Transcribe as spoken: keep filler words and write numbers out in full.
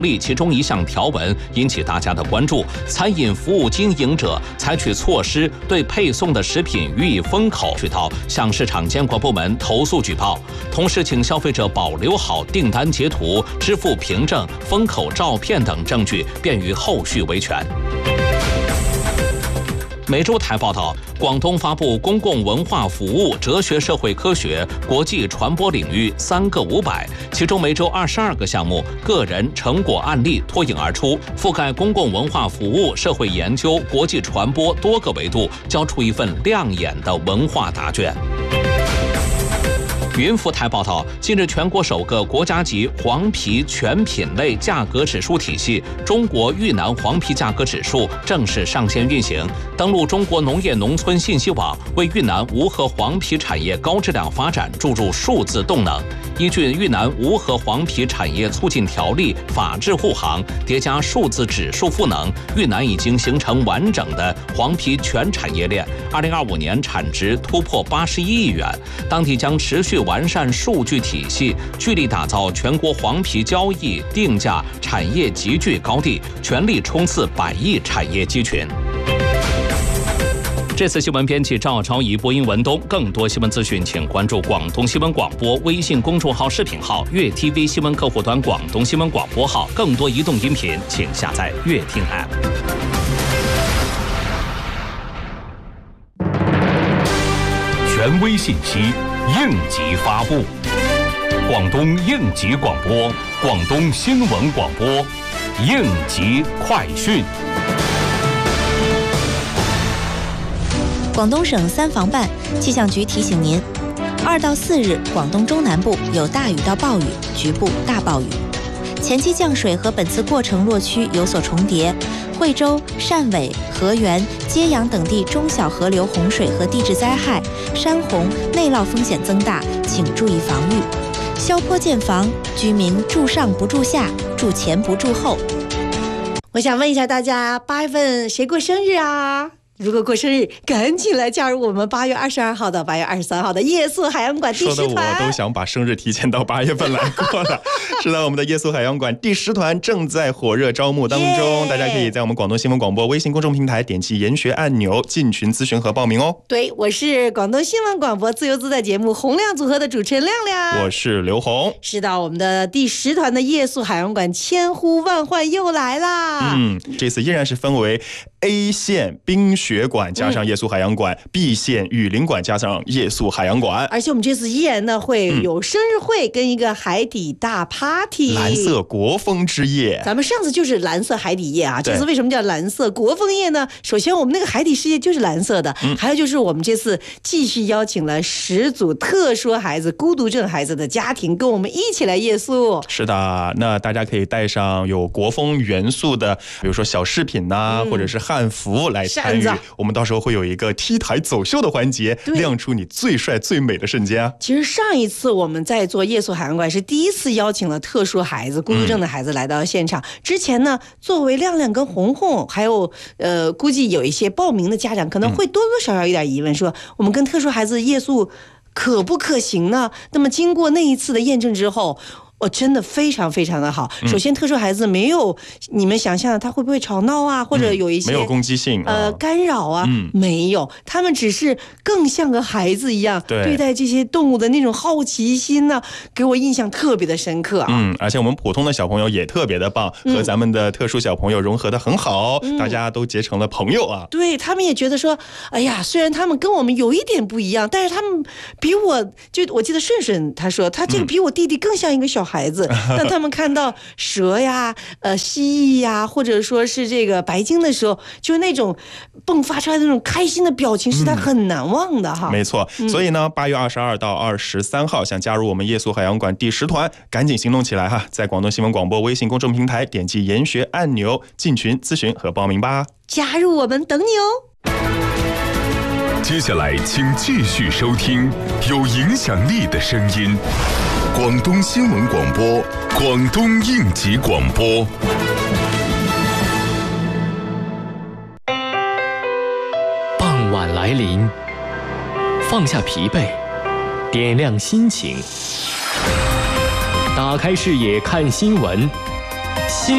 例其中一项条文引起大家的关注，餐饮服务经营者采取措施对配送的食品予以封口渠道，向市场监管部门投诉举报，同时请消费者保留好订单截图、支付凭证、封口照片等证据，便于后续维权。美洲台报道，广东发布公共文化服务、哲学社会科学、国际传播领域三个五百，其中每周二十二个项目个人成果案例脱颖而出，覆盖公共文化服务、社会研究、国际传播多个维度，交出一份亮眼的文化答卷。云浮台报道，近日全国首个国家级黄皮全品类价格指数体系——中国豫南黄皮价格指数正式上线运行，登陆中国农业农村信息网，为豫南无核黄皮产业高质量发展注入数字动能。依据《豫南无核黄皮产业促进条例》法治护航，叠加数字指数赋能，豫南已经形成完整的黄皮全产业链。二零二五年产值突破八十一亿元，当地将持续完善数据体系，聚力打造全国黄皮交易、定价、产业集聚高地，全力冲刺百亿产业集群。这次新闻编辑赵朝怡，播音文东。更多新闻资讯，请关注广东新闻广播微信公众号、视频号、粤 T V 新闻客户端、广东新闻广播号。更多移动音频，请下载粤听 App。 权威信息，应急发布。广东应急广播，广东新闻广播，应急快讯。 广东省三防办气象局提醒您，二到四日广东中南部有大雨到暴雨，局部大暴雨。前期降水和本次过程落区有所重叠，惠州、汕尾、河源、揭阳等地中小河流洪水和地质灾害、山洪、内涝风险增大，请注意防御。消坡建防，居民住上不住下，住前不住后。 我想问一下大家，八月份谁过生日啊？如果过生日，赶紧来加入我们八月二十二号到八月二十三号的夜宿海洋馆第十团。 说的我都想把生日提前到八月份来过了。是的，我们的夜宿海洋馆第十团正在火热招募当中，大家可以在我们广东新闻广播微信公众平台点击研学按钮进群咨询和报名哦。 对，我是广东新闻广播自由自在节目洪亮组合的主持人亮亮， 我是刘红。 是的，我们的第十团的夜宿海洋馆千呼万唤又来啦。 嗯，这次依然是分为 A 线冰雪馆加上夜宿海洋馆、嗯、B 线雨林馆加上夜宿海洋馆， 而且我们这次依然呢会有生日会跟一个海底大 party、嗯、 蓝色国风之夜。 咱们上次就是蓝色海底夜啊，这次为什么叫蓝色国风夜呢？首先我们那个海底世界就是蓝色的、嗯、还有就是我们这次继续邀请了十组特殊孩子、孤独症孩子的家庭跟我们一起来夜宿。 是的，那大家可以带上有国风元素的，比如说小饰品呐、啊嗯，或者是汉服来参与，我们到时候会有一个 T 台走秀的环节，亮出你最帅最美的瞬间啊。 其实上一次我们在做夜宿海洋馆是第一次邀请了特殊孩子、孤独症的孩子来到现场、嗯、之前呢，作为亮亮跟红红还有呃，估计有一些报名的家长可能会多多少少有点疑问，说我们跟特殊孩子夜宿可不可行呢？那么经过那一次的验证之后，我、哦、真的非常非常的好。首先特殊孩子没有你们想象的他会不会吵闹啊，或者有一些、 嗯、没有攻击性呃干扰啊、嗯、没有，他们只是更像个孩子一样 对, 对待这些动物的那种好奇心呢、啊，给我印象特别的深刻啊。 嗯，而且我们普通的小朋友也特别的棒、嗯、和咱们的特殊小朋友融合的很好、嗯、大家都结成了朋友啊。 对，他们也觉得说，哎呀，虽然他们跟我们有一点不一样，但是他们比我就我记得顺顺他说他这个比我弟弟更像一个小孩子、嗯、当他们看到蛇呀、呃蜥蜴呀，或者说是这个白鲸的时候，就那种迸发出来的那种开心的表情，是他很难忘的哈。 嗯、没错，所以呢，八月二十二到二十三号，想加入我们夜宿海洋馆第十团，赶紧行动起来哈！在广东新闻广播微信公众平台点击研学按钮进群咨询和报名吧。 加入我们，等你哦。 接下来请继续收听有影响力的声音，广东新闻广播，广东应急广播。 傍晚来临，放下疲惫，点亮心情，打开视野看新闻， 新